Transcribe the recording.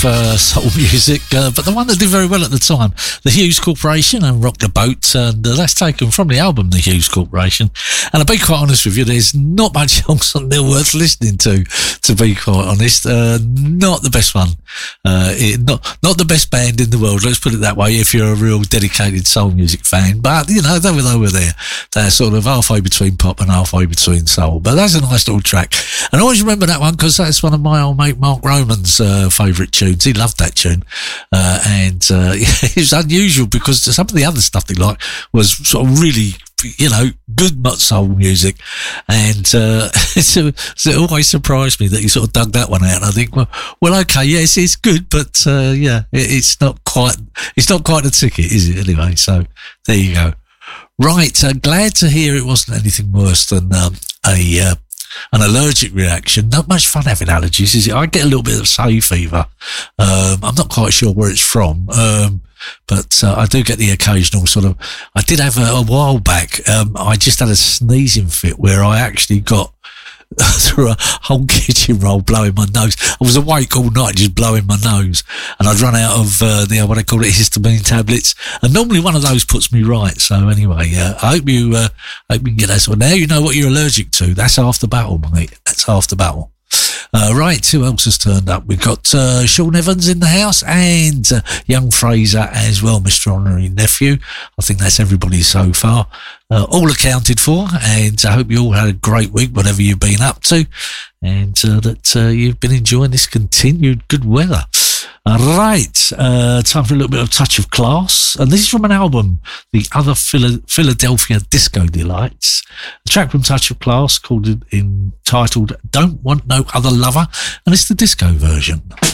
soul music, but the one that did very well at the time, the Hughes Corporation and Rock the Boat, and that's taken from the album The Hughes Corporation. And I'll be quite honest with you, there's not much else on there worth listening to be quite honest. Not the best one. Not the best band in the world, let's put it that way, if you're a real dedicated soul music fan. But, you know, they were there. They're sort of halfway between pop and halfway between soul. But that's a nice little track. And I always remember that one because that's one of my old mate Mark Roman's favourite tunes. He loved that tune. It was unusual because some of the other stuff he liked was sort of really, you know, good soul music. And so it always surprised me that he sort of dug that one out. And I think, well, okay, yes, it's good, but it's not quite a ticket, is it? Anyway, so there you go. Right, glad to hear it wasn't anything worse than an allergic reaction. Not much fun having allergies, is it? I get a little bit of hay fever. I'm not quite sure where it's from, but I do get the occasional sort of. I did have a while back. I just had a sneezing fit where I actually got through a whole kitchen roll blowing my nose. I was awake all night just blowing my nose, and I'd run out of what I call it, histamine tablets, and normally one of those puts me right. So anyway, I hope you can get that sort. Now you know what you're allergic to. That's half the battle, mate. That's half the battle. Right, who else has turned up? We've got Sean Evans in the house and young Fraser as well, Mr. Honorary Nephew. I think that's everybody so far. All accounted for, and I hope you all had a great week, whatever you've been up to, and that you've been enjoying this continued good weather. Right, time for a little bit of Touch of Class, and this is from an album, The Other Philadelphia Disco Delights. A track from Touch of Class entitled Don't Want No Other Lover, and it's the disco version.